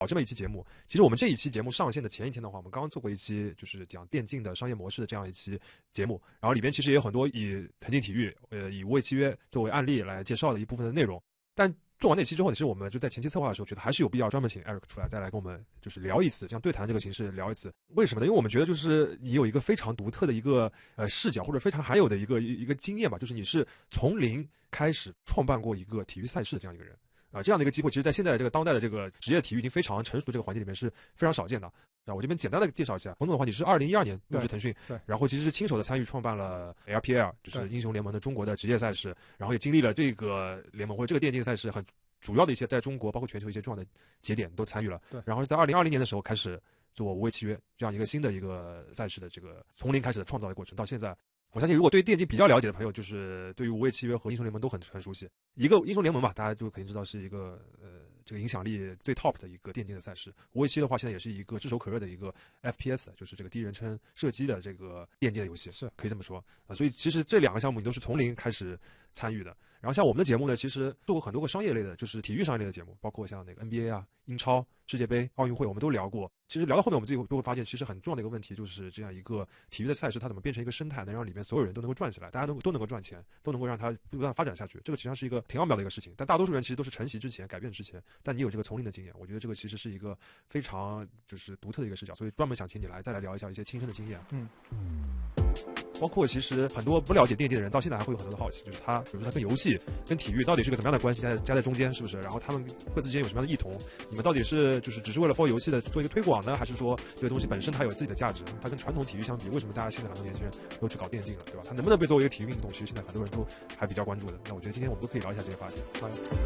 这么一期节目。其实我们这一期节目上线的前一天的话，我们刚刚做过一期就是讲电竞的商业模式的这样一期节目，然后里边其实也有很多以腾讯体育以无畏契约作为案例来介绍的一部分的内容。但做完那期之后，其实我们就在前期策划的时候，觉得还是有必要专门请 Eric 出来，再来跟我们就是聊一次，这样对谈这个形式聊一次。为什么呢？因为我们觉得就是你有一个非常独特的一个视角，或者非常罕有的一个经验吧，就是你是从零开始创办过一个体育赛事的这样一个人。这样的一个机会，其实在现在这个当代的这个职业体育已经非常成熟的这个环境里面是非常少见的。我这边简单的介绍一下，冯总的话，你是2012年入职腾讯， 对， 然后其实是亲手的参与创办了 LPL， 就是英雄联盟的中国的职业赛事，然后也经历了这个联盟或者这个电竞赛事很主要的一些在中国包括全球一些重要的节点都参与了。 对， 然后在2020年的时候开始做无畏契约这样一个新的一个赛事的这个从零开始的创造的过程，到现在。我相信，如果对电竞比较了解的朋友，就是对于无畏契约和英雄联盟都很熟悉。一个英雄联盟嘛，大家就肯定知道是一个这个影响力最 top 的一个电竞的赛事。无畏契约的话，现在也是一个炙手可热的一个 FPS， 就是这个第一人称射击的这个电竞的游戏， 是可以这么说所以其实这两个项目你都是从零开始参与的。然后像我们的节目呢，其实做过很多个商业类的，就是体育商业类的节目，包括像那个 NBA 啊、英超、世界杯、奥运会，我们都聊过。其实聊到后面，我们自己都会发现，其实很重要的一个问题就是这样一个体育的赛事，它怎么变成一个生态，能让里面所有人都能够赚起来，大家都能够赚钱，都能够让它不断发展下去。这个实际上是一个挺奥妙的一个事情。但大多数人其实都是承袭之前、改变之前，但你有这个从零的经验，我觉得这个其实是一个非常就是独特的一个视角。所以专门想请你来再来聊一下一些亲身的经验。包括其实很多不了解电竞的人到现在还会有很多的好奇，就是他比如说他跟游戏跟体育到底是个怎么样的关系，加在中间是不是？然后他们各自之间有什么样的异同？你们到底是就是只是为了 for 游戏的做一个推广呢，还是说这个东西本身它有自己的价值？它跟传统体育相比，为什么大家现在很多年轻人都去搞电竞了，对吧？它能不能被作为一个体育运动？其实现在很多人都还比较关注的。那我觉得今天我们都可以聊一下这个话题。好，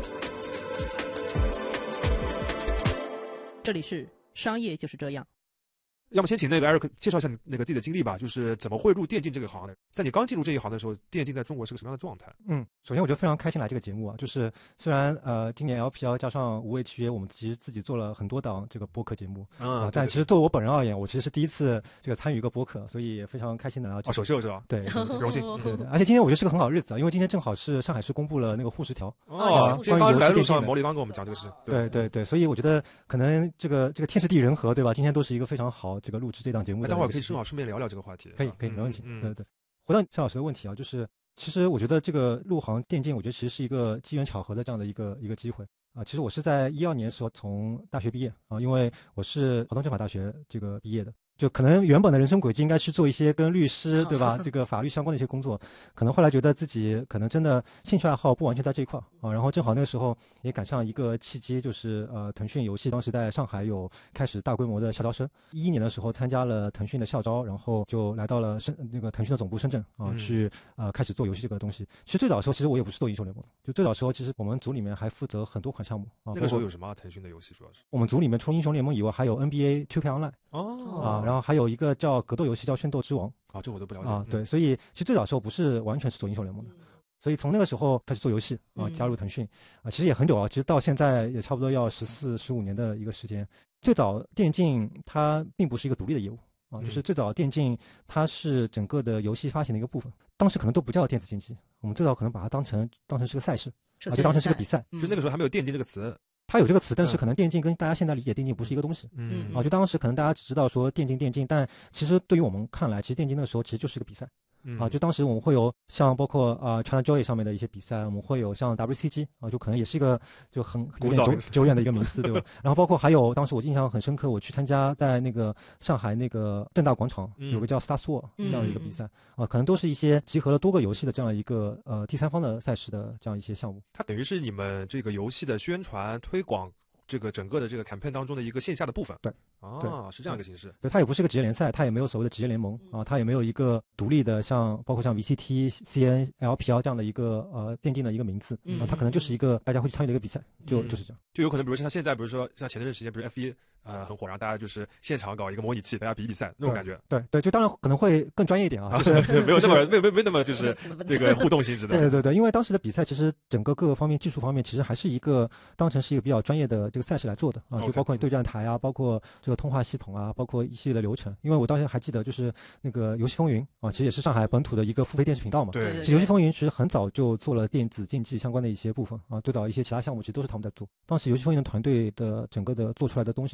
这里是商业就是这样。 要么先请那个 Eric 介绍一下那个自己的经历吧，就是怎么会入电竞这个行的？在你刚进入这一行的时候，电竞在中国是个什么样的状态？ 首先我就非常开心来这个节目啊，就是虽然今年 LPL 加上无畏契约，我们其实自己做了很多档这个播客节目但其实作为我本人而言，我其实是第一次这个参与一个播客，所以也非常开心的来到首秀是吧？ 对， 荣幸。 对，而且今天我觉得是个很好日子啊，因为今天正好是上海市公布了那个护10条刚刚来的路上毛利刚跟我们讲这个事。 对，所以我觉得可能这个天时地人和，对吧？今天都是一个非常好这个录制这档节目的。 待会儿可以正好顺便聊聊这个话题。 可以，没问题。对。回到陈老师的问题啊，就是其实我觉得这个入行电竞，我觉得其实是一个机缘巧合的这样的一个机会啊。其实我是在2012年的时候从大学毕业啊，因为我是华东政法大学这个毕业的。就可能原本的人生轨迹应该去做一些跟律师，对吧？这个法律相关的一些工作，可能后来觉得自己可能真的兴趣爱好不完全在这一块啊。然后正好那个时候也赶上一个契机，就是腾讯游戏当时在上海有开始大规模的校招生。2011年的时候参加了腾讯的校招，然后就来到了那个腾讯的总部深圳啊，去开始做游戏这个东西。其实最早的时候，其实我也不是做英雄联盟，就最早的时候，其实我们组里面还负责很多款项目啊。 那个时候有什么腾讯的游戏主要是？ 我们组里面除了英雄联盟以外，还有 NBA 2K Online 然后还有一个叫格斗游戏叫《宣斗之王》 这我都不了解对，所以其实最早的时候不是完全是做英雄联盟的，所以从那个时候开始做游戏加入腾讯其实也很久啊，其实到现在也差不多要14、15年的一个时间。最早电竞它并不是一个独立的业务就是最早电竞它是整个的游戏发行的一个部分，当时可能都不叫电子竞技，我们最早可能把它当成是个赛事就当成是个比赛， 就那个时候还没有电竞这个词。 它有这个词，但是可能电竞跟大家现在理解电竞不是一个东西。就当时可能大家只知道说电竞，但其实对于我们看来，其实电竞那个时候其实就是一个比赛。就当时我们会有像包括ChinaJoy 上面的一些比赛，我们会有像 WCG 就可能也是一一个很久远的一个名字，对吧？然后包括还有当时我印象很深刻，我去参加在那个上海那个正大广场有个叫 Star War 这样的一个比赛可能都是一些集合了多个游戏的这样一个第三方的赛事的这样一些项目。 它等于是你们这个游戏的宣传推广这个整个的这个 campaign 当中的一个线下的部分。 对是这样一个形式。 对，它也不是一个职业联赛，它也没有所谓的职业联盟它也没有一个独立的包括像 VCT、CN、LPL 这样的一个电竞的一个名字它可能就是一个大家会去参与的一个比赛，就是这样。 就有可能比如像现在比如说像前段时间比如 F1 很火，然后大家就是现场搞一个模拟器，大家比赛那种感觉。 对，就当然可能会更专业一点啊，就是没有那么没那么就是这个互动性质的。 对，因为当时的比赛其实整个各个方面技术方面其实还是当成是一个比较专业的这个赛事来做的啊，就包括你对战台啊，包括这个通话系统啊，包括一系列的流程。因为我当时还记得就是那个游戏风云啊，其实也是上海本土的一个付费电视频道嘛。 对， 其实游戏风云其实很早就做了电子竞技相关的一些部分啊，最早一些其他项目其实都是他们在做。当时游戏风云的团队的整个的做出来的东西